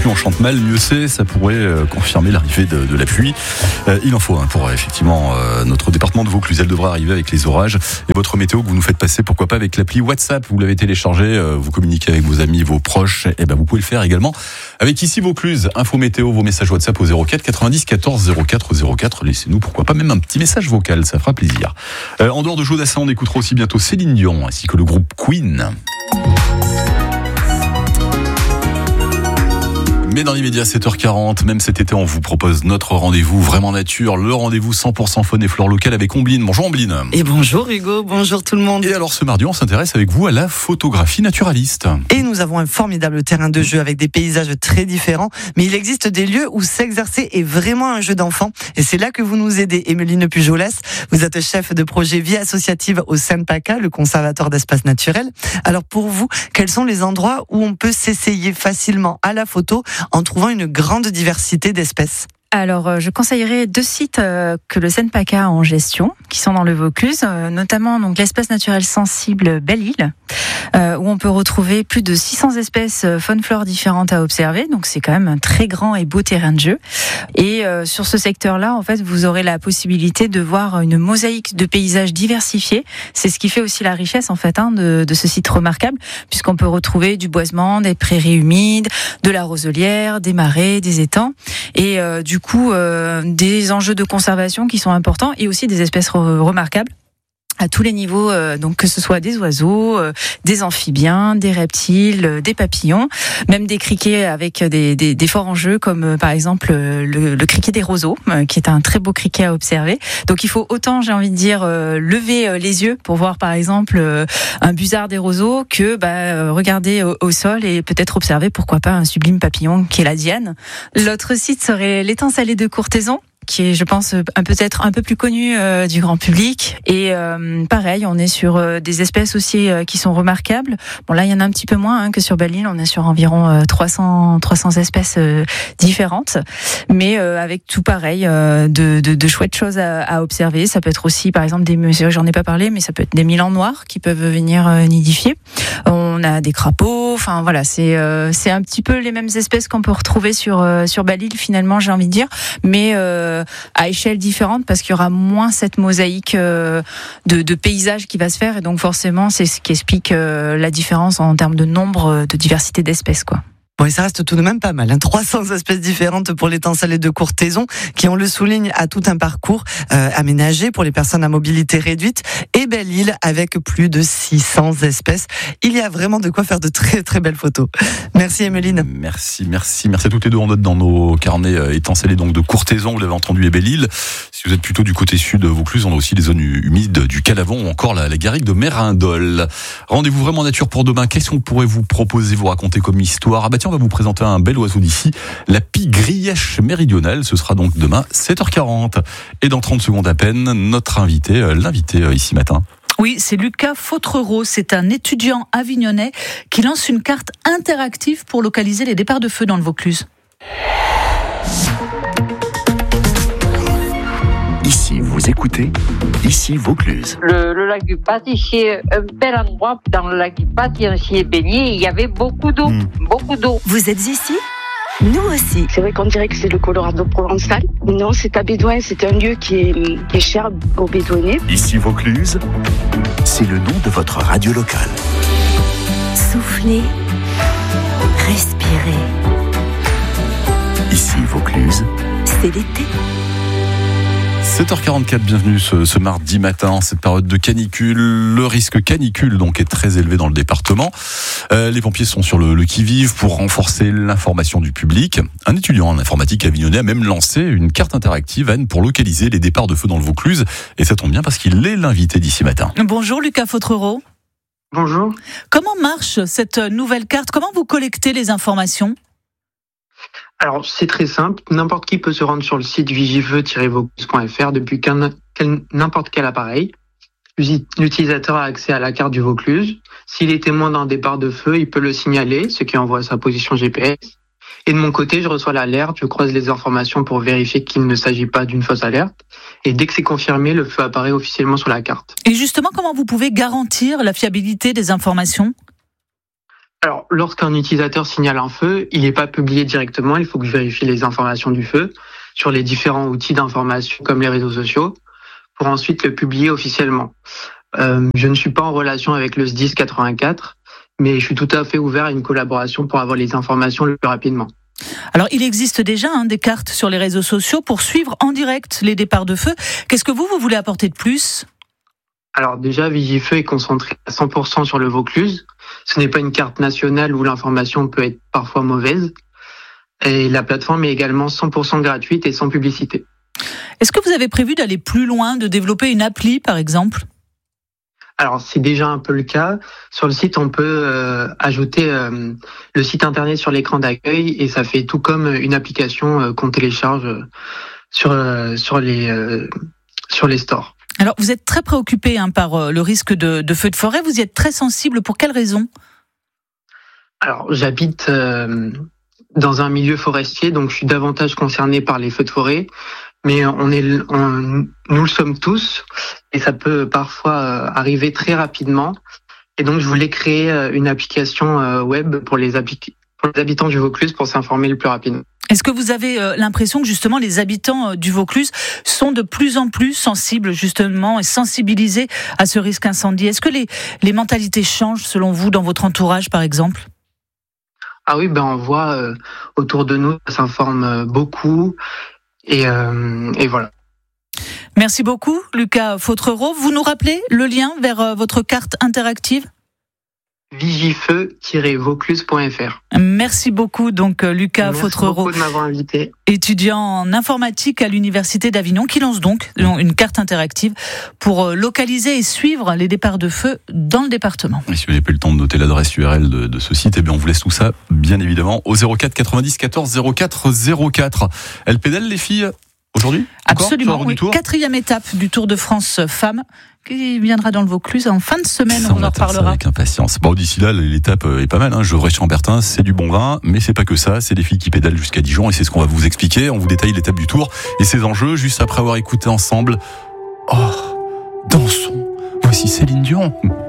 plus on chante mal, mieux c'est. Ça pourrait confirmer l'arrivée de la pluie. Il en faut pour effectivement notre département de Vaucluse. Elle devrait arriver avec les orages. Et votre météo que vous nous faites passer, pourquoi pas avec l'appli WhatsApp. Vous l'avez téléchargé, vous communiquez avec vos amis, vos proches. Et ben vous pouvez le faire également avec ici Vaucluse. Info météo, vos messages WhatsApp au 04 90 14 04 04. Laissez-nous pourquoi pas même un petit message vocal, ça fera plaisir. En dehors de Jodassin, on écoutera aussi bientôt Céline Dion ainsi que le groupe Queen. Mais dans l'immédiat, 7h40, même cet été, on vous propose notre rendez-vous vraiment nature, le rendez-vous 100% faune et flore locale avec Ombline. Bonjour Ombline. Et bonjour Hugo, bonjour tout le monde. Et alors ce mardi, on s'intéresse avec vous à la photographie naturaliste. Et nous avons un formidable terrain de jeu avec des paysages très différents, mais il existe des lieux où s'exercer est vraiment un jeu d'enfant. Et c'est là que vous nous aidez, Emeline Pujolas. Vous êtes chef de projet vie associative au SENPACA, le conservatoire d'espaces naturels. Alors pour vous, quels sont les endroits où on peut s'essayer facilement à la photo en trouvant une grande diversité d'espèces? Alors, je conseillerais 2 sites que le SENPACA a en gestion, qui sont dans le Vaucluse, notamment donc l'espace naturel sensible Belle-Île, où on peut retrouver plus de 600 espèces faune-flore différentes à observer. Donc, c'est quand même un très grand et beau terrain de jeu. Et sur ce secteur-là, en fait, vous aurez la possibilité de voir une mosaïque de paysages diversifiés. C'est ce qui fait aussi la richesse, en fait, de ce site remarquable, puisqu'on peut retrouver du boisement, des prairies humides, de la roselière, des marais, des étangs, et du coup des enjeux de conservation qui sont importants et aussi des espèces remarquables à tous les niveaux, donc que ce soit des oiseaux, des amphibiens, des reptiles, des papillons, même des criquets avec des forts enjeux comme par exemple le criquet des roseaux, qui est un très beau criquet à observer. Donc il faut autant, j'ai envie de dire, lever les yeux pour voir par exemple un busard des roseaux que regarder au sol et peut-être observer pourquoi pas un sublime papillon qui est la diane. L'autre site serait l'étang salé de Courthézon, qui est, je pense, peut-être un peu plus connu du grand public. Et pareil, on est sur des espèces aussi qui sont remarquables. Bon, là, il y en a un petit peu moins que sur Belle-Île. On est sur environ 300 espèces différentes, mais avec tout pareil, de chouettes choses à observer. Ça peut être aussi, par exemple, j'en ai pas parlé, mais ça peut être des milans noirs qui peuvent venir nidifier. On a des crapauds. Enfin, voilà, c'est un petit peu les mêmes espèces qu'on peut retrouver sur Belle-Île, finalement, j'ai envie de dire, mais à échelle différente, parce qu'il y aura moins cette mosaïque de paysages qui va se faire, et donc forcément c'est ce qui explique la différence en termes de nombre, de diversité d'espèces, quoi. Bon, et ça reste tout de même pas mal, 300 espèces différentes pour l'étang salé de Courthézon, qui, on le souligne, a tout un parcours aménagé pour les personnes à mobilité réduite, et Belle-Île avec plus de 600 espèces. Il y a vraiment de quoi faire de très très belles photos. Merci Emeline. Merci à toutes les deux. On note dans nos carnets étang salé donc de Courthézon, vous l'avez entendu, et Belle-Île. Si vous êtes plutôt du côté sud de Vaucluse, on a aussi les zones humides du Calavon ou encore la garrigue de Mérindol. Rendez-vous vraiment nature pour demain. Qu'est-ce qu'on pourrait vous proposer, vous raconter comme histoire? Tiens, on va vous présenter un bel oiseau d'ici, la pie-grièche méridionale. Ce sera donc demain 7h40. Et dans 30 secondes à peine, notre l'invité ici matin. Oui, c'est Lucas Fautrereau. C'est un étudiant avignonnais qui lance une carte interactive pour localiser les départs de feu dans le Vaucluse. Ici, vous écoutez, ici Vaucluse. Le lac du Pat, ici, un bel endroit. Dans le lac du Pat, on s'y est baigné, il y avait beaucoup d'eau, beaucoup d'eau. Vous êtes ici ? Nous aussi. C'est vrai qu'on dirait que c'est le Colorado provençal. Non, c'est à Bédouin, c'est un lieu qui est cher aux Bédouinais. Ici Vaucluse, c'est le nom de votre radio locale. Soufflez, respirez. Ici Vaucluse, c'est l'été. 7h44, bienvenue ce mardi matin, cette période de canicule. Le risque canicule donc est très élevé dans le département. Les pompiers sont sur le qui-vive pour renforcer l'information du public. Un étudiant en informatique avignonnais a même lancé une carte interactive, Anne, pour localiser les départs de feu dans le Vaucluse. Et ça tombe bien parce qu'il est l'invité d'ici matin. Bonjour Lucas Fautrereau. Bonjour. Comment marche cette nouvelle carte? Comment vous collectez les informations? Alors, c'est très simple. N'importe qui peut se rendre sur le site vigifeu-vaucluse.fr depuis n'importe quel appareil. L'utilisateur a accès à la carte du Vaucluse. S'il est témoin d'un départ de feu, il peut le signaler, ce qui envoie sa position GPS. Et de mon côté, je reçois l'alerte, je croise les informations pour vérifier qu'il ne s'agit pas d'une fausse alerte. Et dès que c'est confirmé, le feu apparaît officiellement sur la carte. Et justement, comment vous pouvez garantir la fiabilité des informations ? Alors, lorsqu'un utilisateur signale un feu, il n'est pas publié directement. Il faut que je vérifie les informations du feu sur les différents outils d'information comme les réseaux sociaux pour ensuite le publier officiellement. Je ne suis pas en relation avec le SDIS 84, mais je suis tout à fait ouvert à une collaboration pour avoir les informations le plus rapidement. Alors, il existe déjà des cartes sur les réseaux sociaux pour suivre en direct les départs de feu. Qu'est-ce que vous voulez apporter de plus ? Alors déjà, Vigifeu est concentré à 100% sur le Vaucluse. Ce n'est pas une carte nationale où l'information peut être parfois mauvaise. Et la plateforme est également 100% gratuite et sans publicité. Est-ce que vous avez prévu d'aller plus loin, de développer une appli par exemple ? Alors c'est déjà un peu le cas. Sur le site, on peut ajouter le site internet sur l'écran d'accueil et ça fait tout comme une application qu'on télécharge sur les stores. Alors vous êtes très préoccupé par le risque de feu de forêt. Vous y êtes très sensible. Pour quelles raisons ? Alors j'habite dans un milieu forestier, donc je suis davantage concerné par les feux de forêt. Mais nous le sommes tous, et ça peut parfois arriver très rapidement. Et donc, je voulais créer une application web pour les habitants du Vaucluse pour s'informer le plus rapidement. Est-ce que vous avez l'impression que justement les habitants du Vaucluse sont de plus en plus sensibles justement et sensibilisés à ce risque incendie ? Est-ce que les mentalités changent selon vous dans votre entourage, par exemple ? Ah oui, on voit autour de nous, ça s'informe beaucoup. Et voilà. Merci beaucoup, Lucas Fautrereau. Vous nous rappelez le lien vers votre carte interactive ? Vigifeu-vaucluse.fr. Merci beaucoup, donc Lucas Fautrereau. Merci beaucoup de m'avoir invité. Étudiant en informatique à l'Université d'Avignon, qui lance donc une carte interactive pour localiser et suivre les départs de feu dans le département. Et si vous n'avez pas eu le temps de noter l'adresse URL de ce site, on vous laisse tout ça, bien évidemment, au 04 90 14 04 04. Elles pédalent, les filles, aujourd'hui ? Absolument, oui. 4e étape du Tour de France Femmes, qui viendra dans le Vaucluse en fin de semaine, on en reparlera. Avec impatience. D'ici là, l'étape est pas mal, Gevrey-Chambertin, c'est du bon vin, mais c'est pas que ça, c'est des filles qui pédalent jusqu'à Dijon, et c'est ce qu'on va vous expliquer. On vous détaille l'étape du Tour et ses enjeux, juste après avoir écouté ensemble. Oh, dansons. Voici Céline Dion.